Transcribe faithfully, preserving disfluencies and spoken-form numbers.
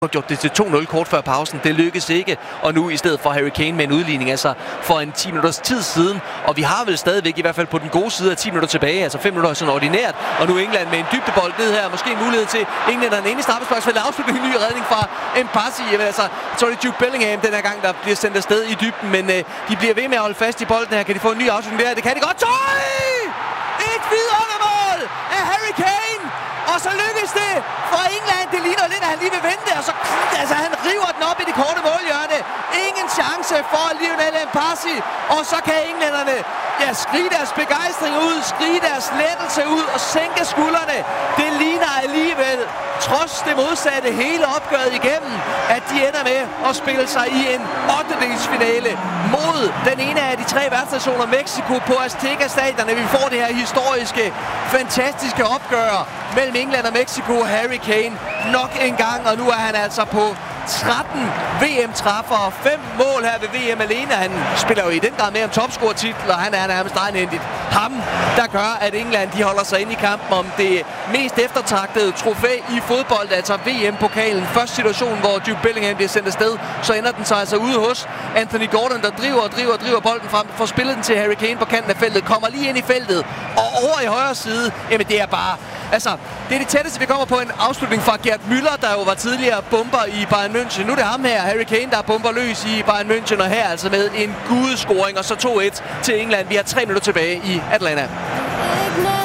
har gjort det til to nul kort før pausen. Det lykkedes ikke, og nu i stedet for Harry Kane med en udligning, altså for en ti minutters tid siden. Og vi har vel stadigvæk i hvert fald på den gode side af ti minutter tilbage, altså fem minutter sådan ordinært. Og nu England med en dybdebold ned her, måske en mulighed til englænderne inde i straffesparksfeltet. Afslutning en ny redning fra Mpassi. Jamen altså, så er det Jude Bellingham den her gang, der bliver sendt afsted i dybden, men øh, de bliver ved med at holde fast i bolden her. Kan de få en ny afslutning der? Det kan de godt. Tøj! Et vidundermål af Harry Kane! Og så lykkes det for England. Det ligner lidt, at han lige vil vente, og så altså, han river den op i det korte målhjørne. Ingen chance for Lionel Mpassi. Og så kan englænderne ja, skrige deres begejstring ud, skrige deres lettelse ud og sænke skuldrene. Det ligner alligevel, trods det modsatte hele opgøret igennem, at de ender med at spille sig i en ottendedelsfinale mod den ene af de tre verdensnationer, Mexico, på Azteca Stadion. Vi får det her historiske, fantastiske opgør mellem England og Mexico. Harry Kane nok en gang, og nu er han altså på tretten V M-træffer og fem mål her ved V M alene. Han spiller jo i den grad med om topscorer-titler, og han er nærmest egenhændigt ham, der gør, at England de holder sig inde i kampen om det mest eftertragtede trofæ i fodbold, altså V M-pokalen. Første situation, hvor Jude Bellingham bliver sendt afsted, så ender den sig altså ude hos Anthony Gordon, der driver og driver og driver bolden frem, får spillet den til Harry Kane på kanten af feltet, kommer lige ind i feltet, og over i højre side, jamen det er bare Altså, det er det tætteste, vi kommer på en afslutning fra Gerd Müller, der jo var tidligere bomber i Bayern München. Nu er det ham her, Harry Kane, der er bomber løs i Bayern München, og her altså med en gudescoring, og så to et til England. Vi har tre minutter tilbage i Atlanta.